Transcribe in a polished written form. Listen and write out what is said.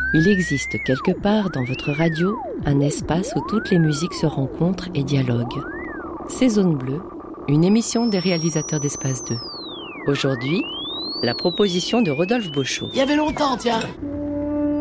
Il existe quelque part dans votre radio un espace où toutes les musiques se rencontrent et dialoguent. C'est Zone Bleue, une émission des réalisateurs d'Espace 2. Aujourd'hui, la proposition de Rodolphe Beauchau. Il y avait longtemps, tiens.